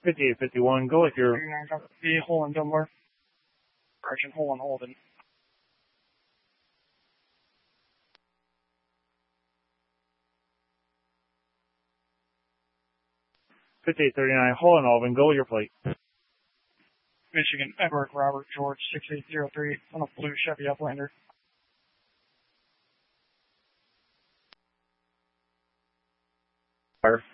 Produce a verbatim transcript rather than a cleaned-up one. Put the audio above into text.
fifty-eight fifty-one, go with your... B, hole in Dunbar. Correction, hole in Holden. fifty-eight thirty-nine, hole in Alvin, go with your plate. Michigan, Edward Robert George, six eight zero three, on a blue Chevy Uplander. Fire.